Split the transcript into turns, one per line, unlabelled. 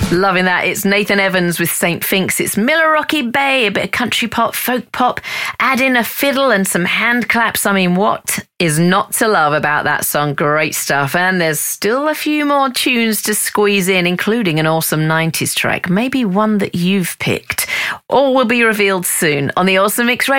Loving that. It's Nathan Evans with St. Finks. It's Milwaukee Bay, a bit of country pop, folk pop, add in a fiddle and some hand claps. I mean, what is not to love about that song? Great stuff. And there's still a few more tunes to squeeze in, including an awesome 90s track, maybe one that you've picked. All will be revealed soon on the Awesome Mix Radio.